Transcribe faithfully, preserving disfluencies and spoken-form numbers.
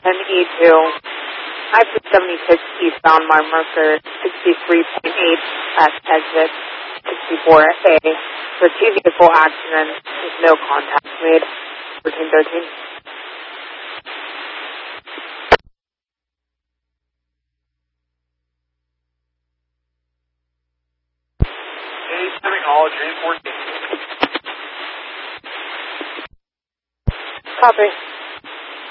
ten E two, five two seventy-six eastbound, my marker sixty-three point eight at exit sixty-four A for two vehicle accident with no contact made. fourteen thirteen. Technology fourteen. Copy.